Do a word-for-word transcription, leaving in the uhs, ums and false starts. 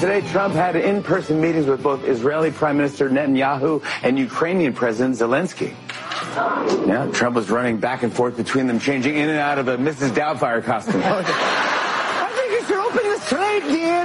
today, Trump had in-person meetings with both Israeli Prime Minister Netanyahu and Ukrainian President Zelensky. Yeah, Trump was running back and forth between them, changing in and out of a Missus Doubtfire costume. I think you should open the trade deal.